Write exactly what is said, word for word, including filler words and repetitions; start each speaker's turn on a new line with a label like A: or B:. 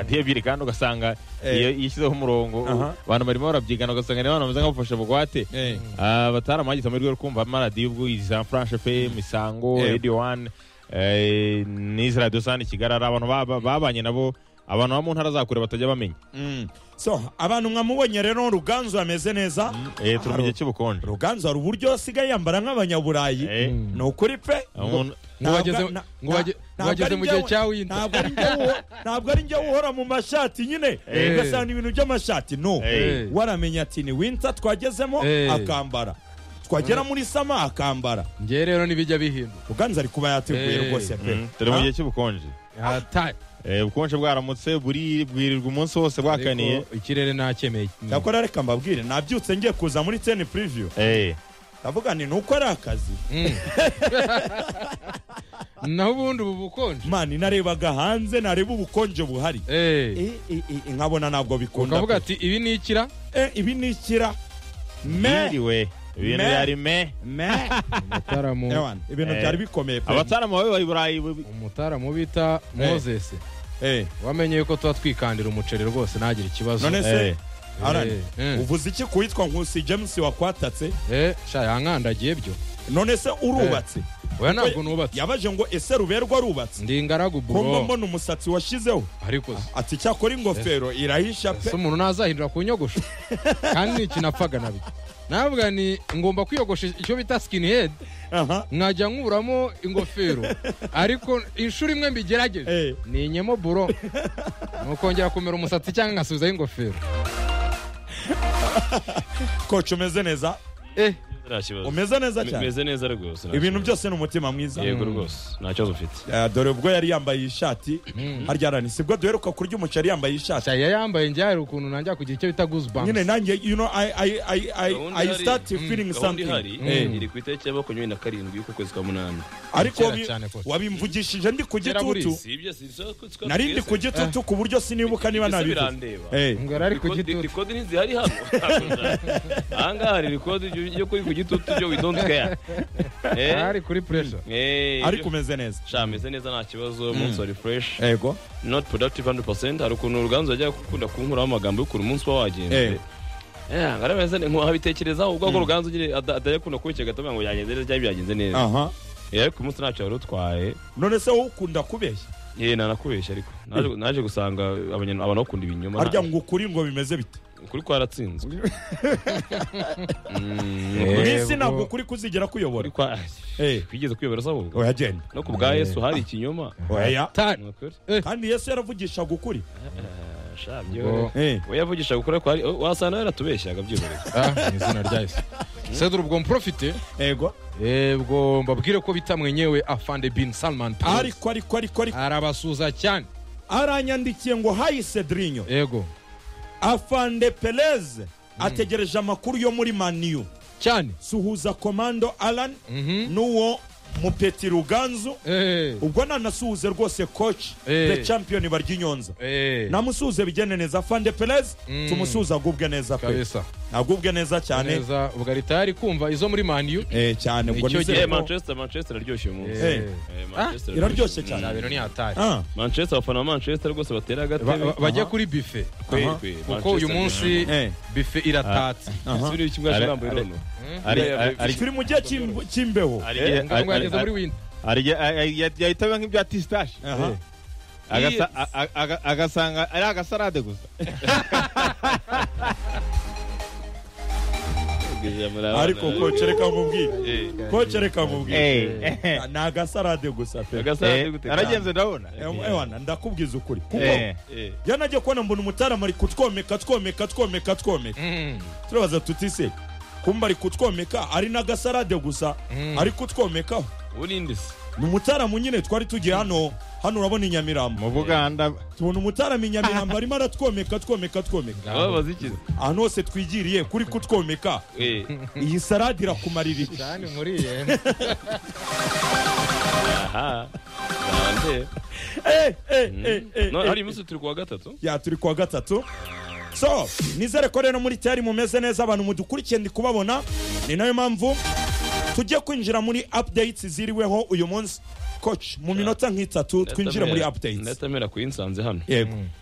A: radiyo ebyiri kandi ugasanga iyo yishyizeho umurongo abantu barimo barabyigana ugasanga niba bameze nk'abafashe bugwate bataramageze amahirwe yo kumva amaradiyo ubwo iza France F M Isango Radio one n'izi radiyo sani Kigali ari abantu babanye nabo abantu bo mu ntara zakure batajya bamenya.
B: So abantu mwamubonye rero Ruganzu ameze neza.
A: Eh turi mu gihe cy'ubukonje.
B: Ruganzu ari uburyo asigaye yambara nk'abanyaburayi. No kuri pe.
C: Ngo bageze ngo bageze mu gihe cya winter.
B: Ntabwo ari njye ntabwo ari njye uhora mu mashati nyine. Ugasanga ibintu by'amashati no. Waramenya ati ni winter twagezemo akambara. Twagera muri sama akambara.
C: Ngiye rero nibijya bihinduka.
B: Ruganzu ari kuba yateguye rwose pe.
A: Turi mu gihe cy'ubukonje.
C: Hatari.
A: Eh ubukonje bwaramutse buri bwirirwa umunsi wose bwakaniye
C: ikirere nakemeye.
B: Cyakora reka mbabwire nabyutse ngiye kuza muri ten preview.
A: Eh
B: ndavuga ni nuko ari akazi.
C: Naho ubundi ubu bukonje.
B: Mani narebaga hanze nareba ubukonje buhari.
C: Eh
B: nkabona ntabwo bikunda.
C: Ukavuga ati ibi ni ikira?
B: Eh ibi ni ikira.
A: Me ibintu yari me
B: me
C: umutaramu
B: ibintu byari bikomeye pe.
A: Abataramu bawe bari burayi
C: umutaramu bita Moses
B: eh
C: wamenye yuko tuba twikandira umuceri rwose nagira ikibazo.
B: None se arani uvuze iki kuitwa Nkusi James wakwatatse?
C: Eh sha yankandagiye byo.
B: None se urubatse?
C: Oya ntabwo nubatse.
B: Yabaje ngo ese ruberwa rubatse?
C: Ndi ingaragu bro.
B: Komba mbona umusatsi washizeho.
C: Ariko
B: ati cyakora ingofero irahisha pe.
C: Se umuntu nazahindura kunyogosha. Kandi ikinapfaga nabi. Navuga ni ngomba kwiyogosha icyo bita skin head.
B: Aha.
C: Nkajya nkuramo ingofero. Ariko inshuro imwe mbigerageje. Ni nyemo buro. Nukongera kumera umusatsi cyangwa ngasubizaho ingofero.
B: Coach umeze neza?
C: Eh
B: umeze neza cyane.
D: Umeze neza rwose.
B: Ibintu byose ni umutima mwiza.
D: Yego rwose nta cyazo ufite.
B: Dore ubwo yari yambaye ishati haryarani sibwo duheruka kurya umuceri yambaye ishati.
C: Cyaya yambaye njyari ukuntu nanjya kugira icyo bita goosebumps.
B: Nyine nanjye you know I I I I I start feeling something.
D: Eh iri kwita cya makumyabiri na karindwi y'uko kwezi kwa munani.
B: Ariko wabimvugishije ndi ku gitutu. Nari ndi ku gitutu ku buryo sinibuka niba nabi.
C: Eh ngara ari ku gitutu.
D: Record ni zihari hano. Anga hari record yo kuri ku gitutu byo we don't care.
C: Eh ari kuri pressure.
D: Eh
B: ari kumeze neza.
D: Sha meze neza nta kibazo umunsi wari fresh.
B: Ego.
D: Not productive one hundred percent ari ukuntu Ruganzu ajya gukunda kunkuraho amagambo y'ukuri umunsi wa wagenze. Eh ngarameze nko habitekerezaho ubwo Ruganzu nyine adayakunda kubikega gatanga ngo yagenze neza cyangwa byagenze neza.
B: Aha.
D: Eh ku munsi nacu warutwaye.
B: None se wowe ukunda kubeshya?
D: Eh nanakubeshya ariko naje naje gusanga abantu abantu bakunda ibinyoma.
B: Arya ngo ukuri ngo bimeze bite?
D: Ukuri kwaratsinzwe.
B: Nisi ntabwo kuri kuzigera kuyobora.
D: Kwa eh kwigeze kuyobora saho.
B: Oya genda.
D: No ku bwa Yesu hari ikinyoma.
B: Oya. Kandi Yesu yaravugisha gukuri.
D: Shabyo. Eh yavugisha gukuri ko ari wasana yaratubeshyaga byibore.
C: Ah izina rya Yesu. Cedro ubwo mprofite.
B: Ego.
C: Eh ubwo mbabwire ko bitamwenyewe Afande bin Salman.
B: Ariko ariko ariko ariko
C: arabasuza cyane.
B: Aranyandikiye ngo hayi Cedrinho.
C: Ego.
B: Afande Pelez ategereje amakuru yo muri Maniu
C: cyane.
B: Suhuza Komando Alan nuwo Mupeti Ruganzu ubwo nanasuhuze rwose coach the champion baryinyonza namusuhuze bigene neza Afande Pelez tumusuhuza agubwe neza pe agubwe neza cyane
C: neza ubwo ari tayari kumva izo muri Maniu
B: eh cyane ubwo
D: nize Manchester Manchester aryoshye umunsi
B: eh Manchester iraryoshye cyane
C: abero ni hatari
D: Manchester afana Manchester rwose batera gatebe
C: bajya kuri buffet kuko uyu munsi buffet iratatse
D: sibiri kimwe cyambaye rono
B: ari kuri mu gihe cy'imbeho
C: ngageze muri winter
A: ari yahitaga nk'ibya tistache agasanga ari agasarade gusa
B: ariko ko cereka mubwire ko cereka mubwire na agasarade gusa pe
A: aragenze ndabona
B: ewana ndakubwiza ukuri kuko yanaje kubona mbona umutarama ari kutwomeka twomeka twomeka twomeka turabaza tutise kumba ari kutwomeka ari nagasarade gusa ari kutwomeka
D: urindise
B: ni umutaramu nyine twari tugiye hano hano urabona inyamirambo
A: mu Buganda
B: tubona umutaramu inyamirambo arimo aratwomeka twomeka twomeka
D: ababaza iki
B: ahantu hose twigiriye kuri kutwomeka iyi sarade irakumarira iki
C: cyane muriye
D: aha bande
B: eh eh eh
D: no hari musu turi kwa gatatu
B: ya turi kwa gatatu so nizere ko rero muri tayari mumeze neza abantu mudukurikiye ndi kubabona ni nayo mpamvu tujye kwinjira muri updates ziriweho uyu munsi coach mu minota nk'itatu twinjira muri updates
D: ndatamera kuyinsanze hano
B: yego